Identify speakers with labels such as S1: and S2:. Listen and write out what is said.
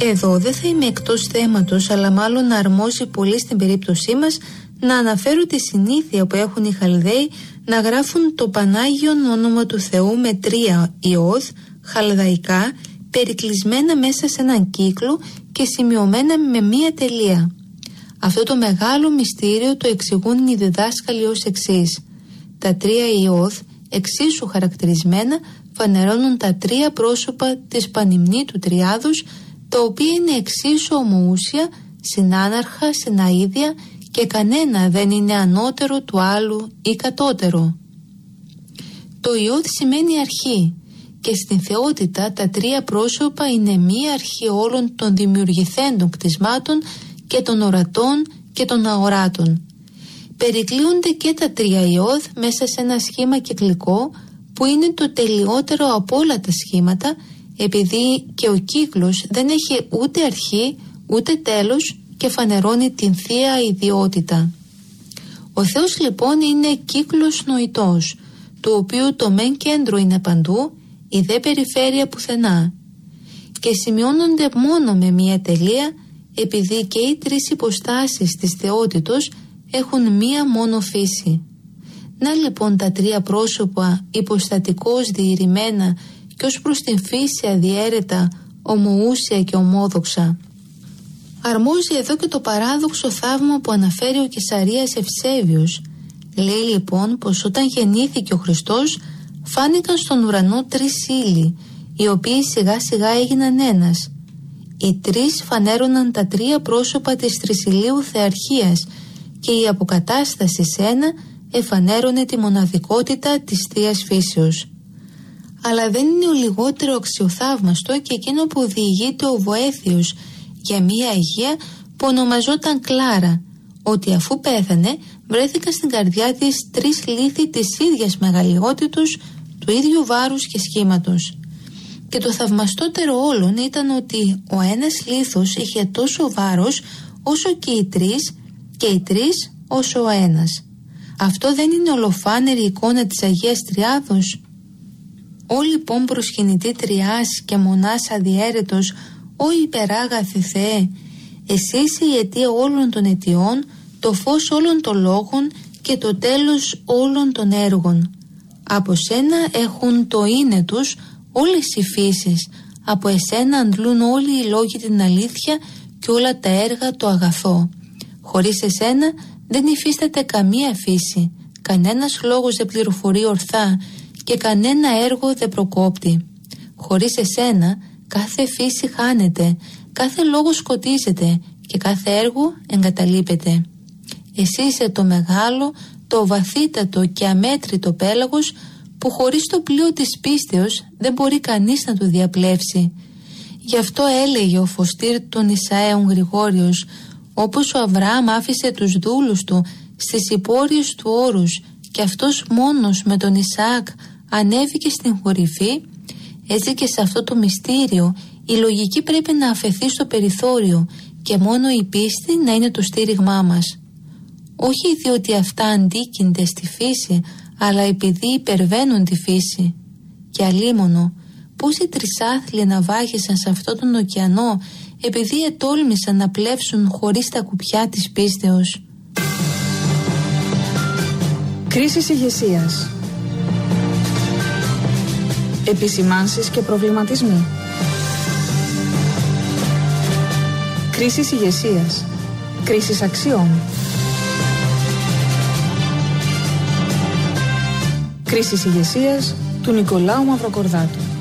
S1: Εδώ δεν θα είμαι εκτός θέματος, αλλά μάλλον να αρμόζει πολύ στην περίπτωσή μας να αναφέρω τη συνήθεια που έχουν οι Χαλδαίοι να γράφουν το Πανάγιον όνομα του Θεού με 3 ιώδ, χαλδαϊκά, περικλεισμένα μέσα σε έναν κύκλο και σημειωμένα με 1 τελεία. Αυτό το μεγάλο μυστήριο το εξηγούν οι διδάσκαλοι ως εξής. Τα 3 ιώδ, εξίσου χαρακτηρισμένα, φανερώνουν τα 3 πρόσωπα της πανυμνήτου τριάδους, τα οποία είναι εξίσου ομοούσια, συνάναρχα, συναΐδια και κανένα δεν είναι ανώτερο του άλλου ή κατώτερο. Το ιώδ σημαίνει αρχή και στην θεότητα τα 3 πρόσωπα είναι μία αρχή όλων των δημιουργηθέντων κτισμάτων και των ορατών και των αοράτων. Περικλείονται και τα 3 ιώδ μέσα σε ένα σχήμα κυκλικό που είναι το τελειότερο από όλα τα σχήματα, επειδή και ο κύκλος δεν έχει ούτε αρχή ούτε τέλος και φανερώνει την θεία ιδιότητα. Ο Θεός λοιπόν είναι κύκλος νοητός, του οποίου το μεν κέντρο είναι παντού, η δε περιφέρεια πουθενά, και σημειώνονται μόνο με 1 τελεία, επειδή και οι 3 υποστάσεις της θεότητος έχουν 1 μόνο φύση. Να λοιπόν τα 3 πρόσωπα υποστατικώς διηρημένα και ως προς την φύση αδιέρετα, ομοούσια και ομόδοξα. Αρμόζει εδώ και το παράδοξο θαύμα που αναφέρει ο Κεσαρίας Ευσέβιος. Λέει λοιπόν πως όταν γεννήθηκε ο Χριστός φάνηκαν στον ουρανό 3 ήλιοι, οι οποίοι σιγά σιγά έγιναν ένας. Οι 3 φανέρωναν τα 3 πρόσωπα της τρισηλίου θεαρχίας και η αποκατάσταση σε ένα εφανέρωνε τη μοναδικότητα της θείας φύσεως. Αλλά δεν είναι ο λιγότερο αξιοθαύμαστο και εκείνο που διηγείται ο Βοέθιος για μία Αγία που ονομαζόταν Κλάρα, ότι αφού πέθανε βρέθηκαν στην καρδιά της 3 λίθοι της ίδιας μεγαλειότητος, του ίδιου βάρους και σχήματος. Και το θαυμαστότερο όλων ήταν ότι ο ένας λίθος είχε τόσο βάρος όσο και οι 3 και οι 3 όσο ο ένας. Αυτό δεν είναι ολοφάνερη εικόνα της Αγίας Τριάδος? «Ω λοιπόν προσκυνητή Τριάς και μονάς αδιέρετος, ω υπεράγαθη Θεέ, εσύ είσαι η αιτία όλων των αιτιών, το φως όλων των λόγων και το τέλος όλων των έργων. Από σένα έχουν το είναι τους όλες οι φύσεις, από εσένα αντλούν όλοι οι λόγοι την αλήθεια και όλα τα έργα το αγαθό. Χωρίς εσένα δεν υφίσταται καμία φύση, κανένας λόγος δεν πληροφορεί ορθά και κανένα έργο δεν προκόπτει. Χωρίς εσένα κάθε φύση χάνεται, κάθε λόγος σκοτίζεται και κάθε έργο εγκαταλείπεται. Εσύ είσαι το μεγάλο, το βαθύτατο και αμέτρητο πέλαγος που χωρίς το πλοίο της πίστεως δεν μπορεί κανείς να το διαπλέψει. Γι' αυτό έλεγε ο Φωστήρ των Ισαέων Γρηγόριος, όπως ο Αβραάμ άφησε τους δούλους του στις υπόρειες του όρους και αυτός μόνος με τον Ισαάκ ανέβηκε στην κορυφή, έτσι και σε αυτό το μυστήριο η λογική πρέπει να αφαιθεί στο περιθώριο και μόνο η πίστη να είναι το στήριγμά μας. Όχι διότι αυτά αντίκυνται στη φύση, αλλά επειδή υπερβαίνουν τη φύση. Και αλίμονο, πόσοι τρισάθλοι ναυάγησαν σε αυτόν τον ωκεανό επειδή ετόλμησαν να πλεύσουν χωρίς τα κουπιά της πίστεως.
S2: Κρίσεις ηγεσίας. Επισημάνσεις και προβληματισμοί. Κρίσεις ηγεσίας. Κρίσεις αξιών. Κρίσεις ηγεσίας του Νικολάου Μαυροκορδάτου.